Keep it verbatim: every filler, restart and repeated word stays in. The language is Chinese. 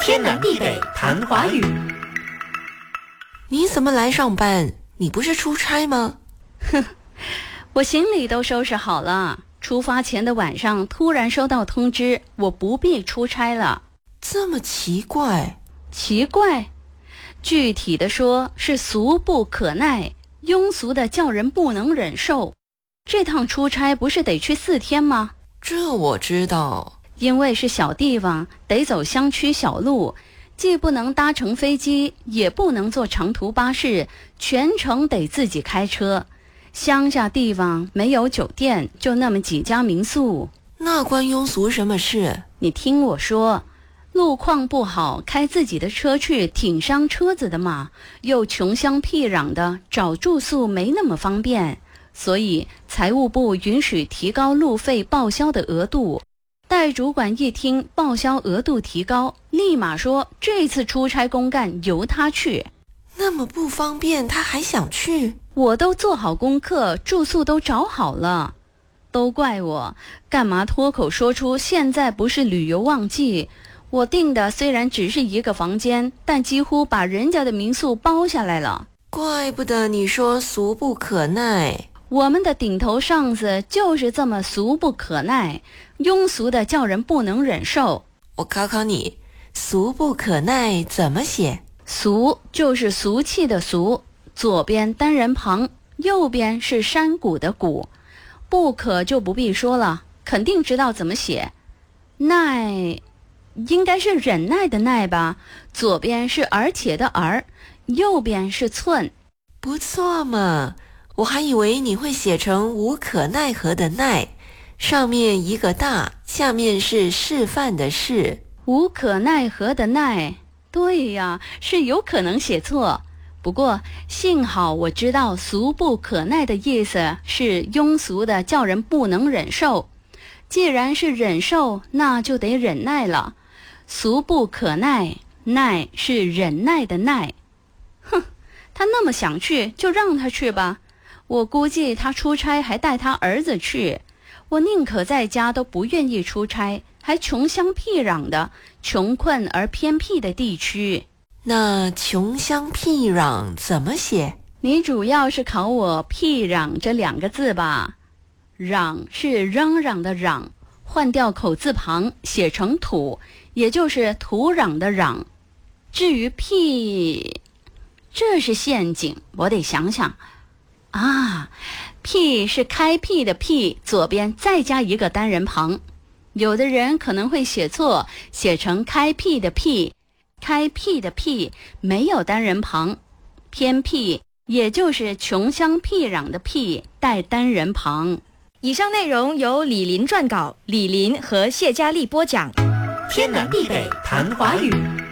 天南地北谈华语。 你怎么来上班？你不是出差吗？ 哼，我行李都收拾好了，出发前的晚上突然收到通知，我不必出差了。 这么奇怪？ 奇怪？具体的说是俗不可耐，庸俗的叫人不能忍受。这趟出差不是得去四天吗？ 这我知道。 因为是小地方，得走乡区小路，既不能搭乘飞机，也不能坐长途巴士，全程得自己开车。乡下地方没有酒店，就那么几家民宿。 那关庸俗什么事？ 你听我说，路况不好，开自己的车去挺伤车子的嘛，又穷乡僻壤的，找住宿没那么方便，所以财务部允许提高路费报销的额度。待主管一听报销额度提高，立马说这次出差公干由他去。 那么不方便他还想去？ 我都做好功课，住宿都找好了。都怪我，干嘛脱口说出现在不是旅游旺季？我订的虽然只是一个房间，但几乎把人家的民宿包下来了。 怪不得你说俗不可耐。 我们的顶头上司就是这么俗不可耐，庸俗的叫人不能忍受。 我考考你，俗不可耐怎么写？ 俗就是俗气的俗，左边单人旁，右边是山谷的谷。不可就不必说了，肯定知道怎么写。耐应该是忍耐的耐吧，左边是而且的而，右边是寸。 不错嘛，我还以为你会写成无可奈何的奈，上面一个大，下面是示范的示。 无可奈何的奈，对呀，是有可能写错。不过幸好我知道俗不可耐的意思是庸俗的叫人不能忍受。既然是忍受，那就得忍耐了。俗不可耐，耐是忍耐的耐。哼，他那么想去，就让他去吧。我估计他出差还带他儿子去。我宁可在家都不愿意出差，还穷乡僻壤的，穷困而偏僻的地区。 那穷乡僻壤怎么写？ 你主要是考我僻壤这两个字吧？壤是嚷嚷的嚷，换掉口字旁写成土，也就是土壤的壤。至于僻，这是陷阱，我得想想啊。辟是开辟的辟，左边再加一个单人旁。有的人可能会写错，写成开辟的辟。开辟的辟没有单人旁，偏僻也就是穷乡僻壤的僻带单人旁。 以上内容由李林撰稿，李林和谢佳丽播讲。 天南地北谈华语。